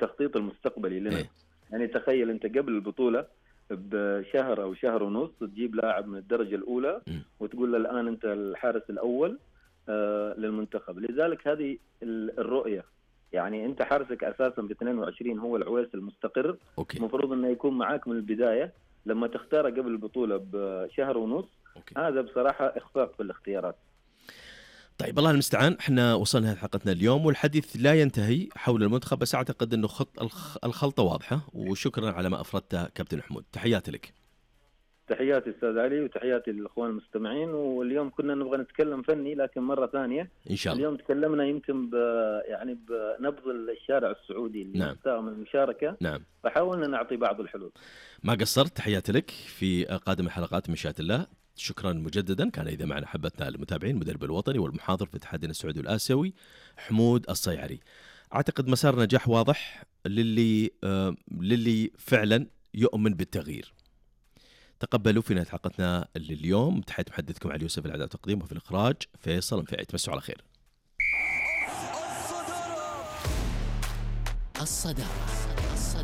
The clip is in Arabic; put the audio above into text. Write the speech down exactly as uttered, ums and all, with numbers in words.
التخطيط المستقبلي لنا. إيه. يعني تخيل أنت قبل البطولة بشهر أو شهر ونص تجيب لاعب من الدرجة الأولى م. وتقول له الآن أنت الحارس الأول آه للمنتخب. لذلك هذه الرؤية، يعني أنت حارسك أساسا ب اثنين وعشرين هو العويس المستقر، المفروض أنه يكون معاك من البداية. لما تختاره قبل البطولة بشهر ونص أوكي. هذا بصراحة إخفاق في الاختيارات. طيب الله المستعان، احنا وصلنا لحلقتنا اليوم والحديث لا ينتهي حول المنتخب، بس اعتقد انه خط الخلطة واضحة، وشكرا على ما افردته كابتن حمود. تحياتي لك. تحياتي استاذ علي وتحياتي للاخوان المستمعين. واليوم كنا نبغى نتكلم فني لكن مرة ثانية ان شاء الله. اليوم تكلمنا يمكن ب يعني بنبض الشارع السعودي اللي نعم. مستاء من المشاركة. نعم. فحاولنا نعطي بعض الحلول. ما قصرت. تحياتي لك في قادم الحلقات مشيئة الله. شكرا مجددا. كان إذا معنا حبتنا المتابعين المدرب الوطني والمحاضر في اتحادنا السعودي والآسيوي حمود الصيعري. أعتقد مسار نجاح واضح للي آه للي فعلا يؤمن بالتغيير. تقبلوا في نهاية حلقتنا اليوم. تحية محدثكم علي يوسف الإعداد والتقديم، وفي الإخراج فيصل انفعي. تمسوا على خير. الصدارة.